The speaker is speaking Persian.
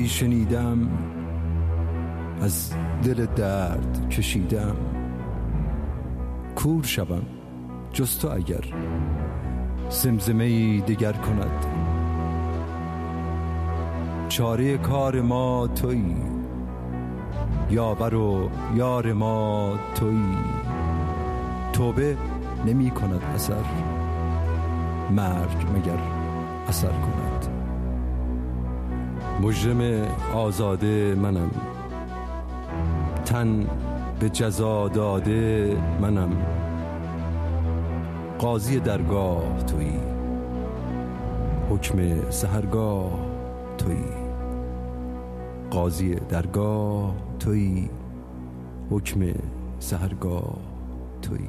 شنیدم از دل درد کشیدم. کور شوم جز تو اگر زمزمه‌ای دگر کند. چاره کار ما تویی، یاور و یار ما تویی. توبه نمی کند اثر، مرگ مگر اثر کند. مجرم آزاده منم، تن به جزا داده منم. قاضی درگاه تویی، حکم سحرگاه تویی. قاضی درگاه تویی، حکم سحرگاه تویی.